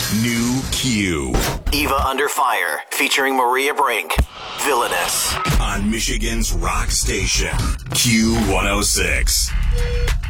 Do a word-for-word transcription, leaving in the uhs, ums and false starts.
New Q. Eva Under Fire, featuring Maria Brink. Villainous. On Michigan's rock station, Q one oh six.